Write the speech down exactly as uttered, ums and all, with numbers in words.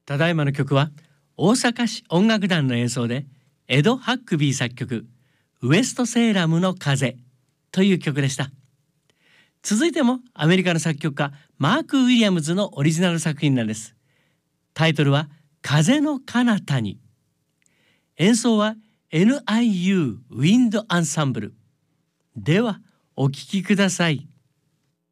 ただいまの曲は大阪市音楽団の演奏でエド・ハックビー作曲ウエストセーラムの風という曲でした。続いてもアメリカの作曲家マーク・ウィリアムズのオリジナル作品なんです。タイトルは風の彼方に。演奏は エヌアイユー ウィンドアンサンブル。ではお聴きください。